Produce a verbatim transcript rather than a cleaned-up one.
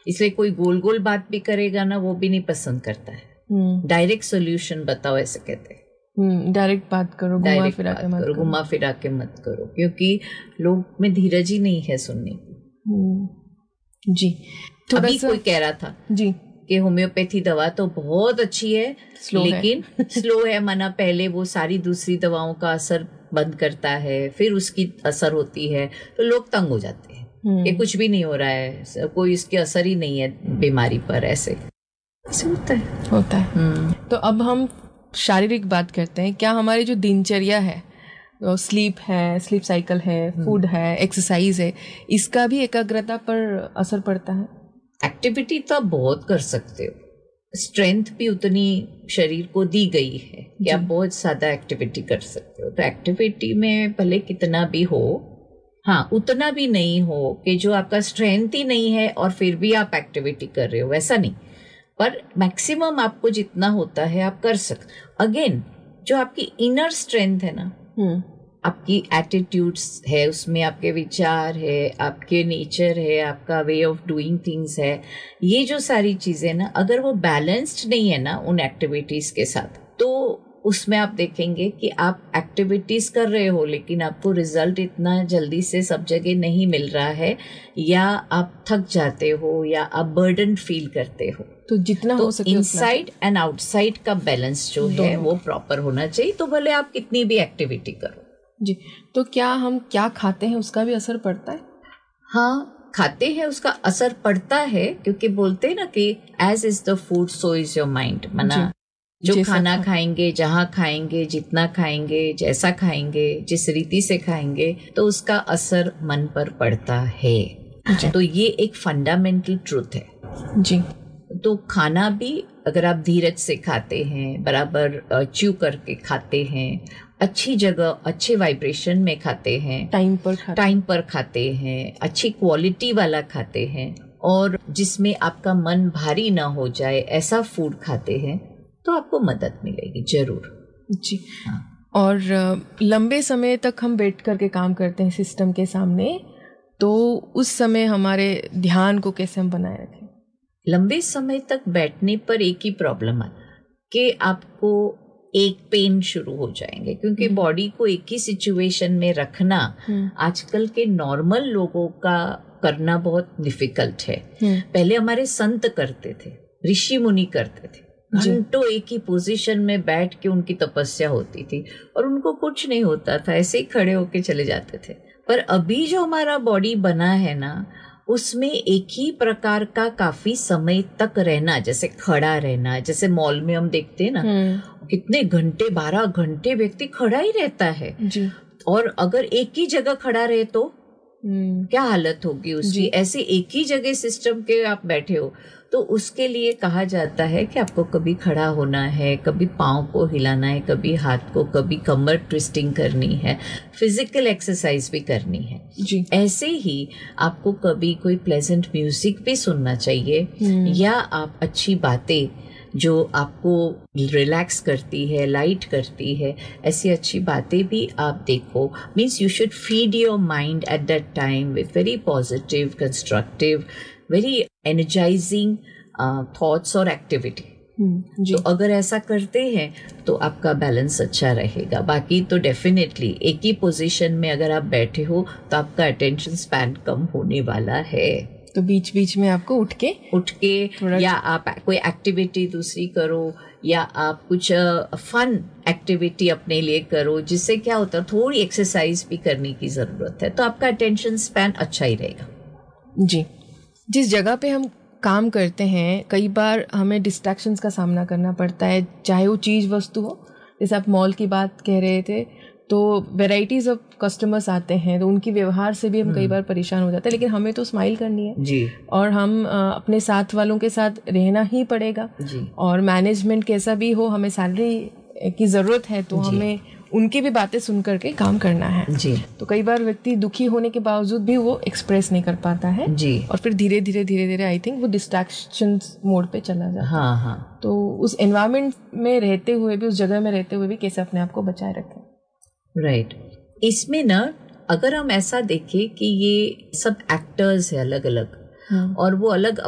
इसलिए कोई गोल गोल बात भी करेगा ना, वो भी नहीं पसंद करता है। डायरेक्ट सोल्यूशन बताओ, ऐसे कहते हैं। डायरेक्ट बात करो, घुमा फिरा के मत करो, घुमा फिरा के मत करो, क्योंकि लोग में धीरज ही नहीं है सुनने की। जी, अभी कोई कह रहा था जी कि होम्योपैथी दवा तो बहुत अच्छी है, स्लो लेकिन है। स्लो है, माना पहले वो सारी दूसरी दवाओं का असर बंद करता है, फिर उसकी असर होती है, तो लोग तंग हो जाते हैं कि कुछ भी नहीं हो रहा है, कोई इसके असर ही नहीं है बीमारी पर। ऐसे ऐसे होता है होता है। तो अब हम शारीरिक बात करते हैं। क्या हमारी जो दिनचर्या है, तो स्लीप है, स्लीप साइकिल है, फूड है, एक्सरसाइज है, इसका भी एकाग्रता पर असर पड़ता है? एक्टिविटी तो आप बहुत कर सकते हो, स्ट्रेंथ भी उतनी शरीर को दी गई है कि आप बहुत ज्यादा एक्टिविटी कर सकते हो। तो एक्टिविटी में भले कितना भी हो, हाँ उतना भी नहीं हो कि जो आपका स्ट्रेंथ ही नहीं है और फिर भी आप एक्टिविटी कर रहे हो, वैसा नहीं, पर मैक्सिमम आपको जितना होता है आप कर सकते। अगेन जो आपकी इनर स्ट्रेंथ है ना, आपकी एटीट्यूड्स है, उसमें आपके विचार है, आपके नेचर है, आपका वे ऑफ डूइंग थिंग्स है, ये जो सारी चीजें ना अगर वो बैलेंस्ड नहीं है ना उन एक्टिविटीज के साथ, तो उसमें आप देखेंगे कि आप एक्टिविटीज कर रहे हो लेकिन आपको रिजल्ट इतना जल्दी से सब जगह नहीं मिल रहा है, या आप थक जाते हो, या आप बर्डन फील करते हो। तो जितना तो हो सके इनसाइड एंड आउटसाइड का बैलेंस जो है वो प्रॉपर होना चाहिए, तो भले आप कितनी भी एक्टिविटी करो। जी, तो क्या हम क्या खाते हैं उसका भी असर पड़ता है? हाँ, खाते हैं उसका असर पड़ता है, क्योंकि बोलते हैं ना कि as is the food so is your mind. मना जो खाना खा... खाएंगे, जहाँ खाएंगे, जितना खाएंगे, जैसा खाएंगे, जिस रीति से खाएंगे, तो उसका असर मन पर पड़ता है। तो ये एक फंडामेंटल ट्रूथ है जी। तो खाना भी अगर आप धीरज से खाते हैं, बराबर च्यू करके खाते हैं, अच्छी जगह अच्छे वाइब्रेशन में खाते हैं, टाइम पर खाते टाइम पर खाते हैं, अच्छी क्वालिटी वाला खाते हैं, और जिसमें आपका मन भारी ना हो जाए ऐसा फूड खाते हैं, तो आपको मदद मिलेगी जरूर। जी हाँ। और लंबे समय तक हम बैठ करके काम करते हैं सिस्टम के सामने, तो उस समय हमारे ध्यान को कैसे हम बनाए रखें? लंबे समय तक बैठने पर एक ही प्रॉब्लम है कि आपको एक पेन शुरू हो जाएंगे, क्योंकि बॉडी को एक ही सिचुएशन में रखना आजकल के नॉर्मल लोगों का करना बहुत डिफिकल्ट है। पहले हमारे संत करते थे, ऋषि मुनि करते थे, घंटों एक ही पोजीशन में बैठ के उनकी तपस्या होती थी और उनको कुछ नहीं होता था, ऐसे ही खड़े होके चले जाते थे। पर अभी जो हमारा बॉडी बना है ना, उसमें एक ही प्रकार का काफी समय तक रहना, जैसे खड़ा रहना, जैसे मॉल में हम देखते हैं ना कितने घंटे, बारह घंटे व्यक्ति खड़ा ही रहता है जी। और अगर एक ही जगह खड़ा रहे तो क्या हालत होगी उसकी। ऐसे एक ही जगह सिस्टम के आप बैठे हो, तो उसके लिए कहा जाता है कि आपको कभी खड़ा होना है, कभी पाँव को हिलाना है, कभी हाथ को, कभी कमर ट्विस्टिंग करनी है, फिजिकल एक्सरसाइज भी करनी है जी। ऐसे ही आपको कभी कोई प्लेजेंट म्यूजिक भी सुनना चाहिए, या आप अच्छी बातें जो आपको रिलैक्स करती है, लाइट करती है, ऐसी अच्छी बातें भी आप देखो। Means you should feed your mind at that time with very positive, constructive, very energising thoughts और एक्टिविटी। तो अगर ऐसा करते हैं तो आपका बैलेंस अच्छा रहेगा। बाकी तो डेफिनेटली एक ही पोजीशन में अगर आप बैठे हो तो आपका अटेंशन स्पैन कम होने वाला है। तो बीच बीच में आपको उठ के उठ के या आप कोई एक्टिविटी दूसरी करो, या आप कुछ फन एक्टिविटी अपने लिए करो, जिससे क्या होता है थोड़ी एक्सरसाइज भी करने की ज़रूरत है, तो आपका अटेंशन स्पैन अच्छा ही रहेगा। जी। जिस जगह पे हम काम करते हैं कई बार हमें डिस्ट्रैक्शंस का सामना करना पड़ता है, चाहे वो चीज़ वस्तु हो, जैसे आप मॉल की बात कह रहे थे, तो वेराइटीज़ ऑफ कस्टमर्स आते हैं, तो उनकी व्यवहार से भी हम कई बार परेशान हो जाते हैं, लेकिन हमें तो स्माइल करनी है जी, और हम अपने साथ वालों के साथ रहना ही पड़ेगा जी। और मैनेजमेंट कैसा भी हो, हमें सैलरी की ज़रूरत है, तो हमें उनकी भी बातें सुन करके काम करना है जी। तो कई बार व्यक्ति दुखी होने के बावजूद भी वो एक्सप्रेस नहीं कर पाता है जी, और फिर धीरे धीरे धीरे धीरे आई थिंक वो डिस्ट्रैक्शन मोड पे चला जाता है। हाँ हाँ। तो उस एनवायरनमेंट में रहते हुए भी, उस जगह में रहते हुए भी कैसे अपने आप को बचाए रखें? Right right. इसमें ना अगर हम ऐसा देखें कि ये सब एक्टर्स है अलग अलग, और वो अलग